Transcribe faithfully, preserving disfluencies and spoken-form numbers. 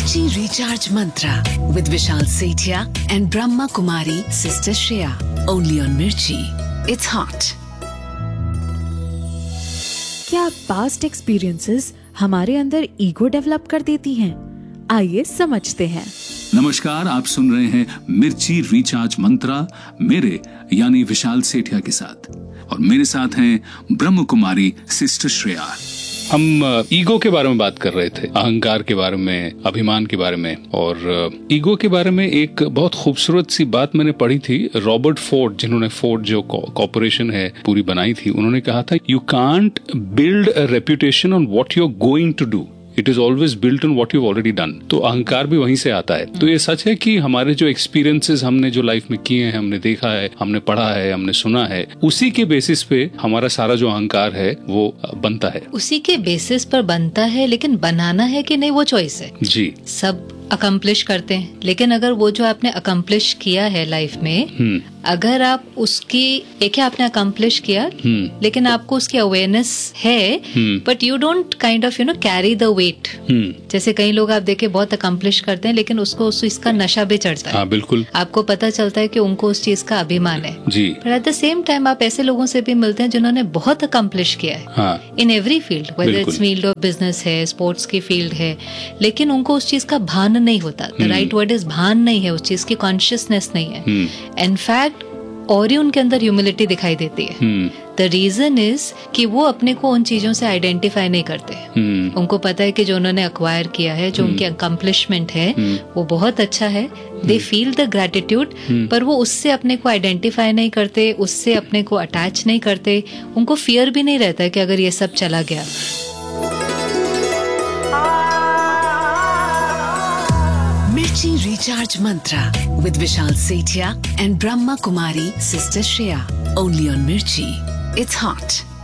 Mirchi Recharge Mantra with Vishal Sethia and Brahma Kumari Sister Shreya. Only on Mirchi. It's hot. क्या past experiences हमारे अंदर ego develop कर देती हैं? आइए समझते हैं। नमस्कार, आप सुन रहे हैं मिर्ची रिचार्ज मंत्रा मेरे यानी विशाल सेठिया के साथ, और मेरे साथ हैं ब्रह्म कुमारी सिस्टर श्रेया। हम ईगो के बारे में बात कर रहे थे, अहंकार के बारे में, अभिमान के बारे में। और ईगो के बारे में एक बहुत खूबसूरत सी बात मैंने पढ़ी थी। रॉबर्ट फोर्ड, जिन्होंने फोर्ड जो कॉर्पोरेशन है पूरी बनाई थी, उन्होंने कहा था, you can't build a reputation on what you are going to do, it is always built on what you already done. तो अहंकार भी वहीं से आता है। तो ये सच है कि हमारे जो एक्सपीरियंसेस हमने जो लाइफ में किए हैं, हमने देखा है, हमने पढ़ा है, हमने सुना है, उसी के बेसिस पे हमारा सारा जो अहंकार है वो बनता है। उसी के बेसिस पर बनता है, लेकिन बनाना है कि नहीं वो चॉइस है। जी, सब अकम्प्लिश करते हैं, लेकिन अगर वो जो आपने अकम्प्लिश किया है लाइफ में, अगर आप उसकी एक है आपने अकम्प्लिश किया, लेकिन आपको उसकी अवेयरनेस है, but you don't kind of you know carry the wait. जैसे कई लोग आप देखे बहुत अकम्प्लिश करते हैं, लेकिन उसको उस इसका नशा भी चढ़ता है। हाँ, बिल्कुल। आपको पता चलता है कि उनको उस चीज का अभिमान है जी। पर एट द सेम टाइम आप ऐसे लोगों से भी मिलते हैं जिन्होंने बहुत अकम्प्लिश किया है हाँ। In every field, whether it's field of business है, स्पोर्ट्स की फील्ड है, लेकिन उनको उस चीज का भान नहीं होता। द राइट वर्ड इज भान नहीं है, उस चीज की कॉन्शियसनेस नहीं है। इनफैक्ट और ही उनके अंदर ह्यूमिलिटी दिखाई देती है। द रीजन इज कि वो अपने को उन चीजों से आइडेंटिफाई नहीं करते। उनको पता है कि जो उन्होंने अक्वायर किया है, जो उनकी अकम्प्लिशमेंट है, वो बहुत अच्छा है। दे फील द ग्रेटिट्यूड, पर वो उससे अपने को आइडेंटिफाई नहीं करते, उससे अपने को अटैच नहीं करते। उनको फियर भी नहीं रहता कि अगर ये सब चला गया। Mirchi Recharge Mantra with Vishal Sethia and Brahma Kumari Sister Shreya. Only on Mirchi. It's hot.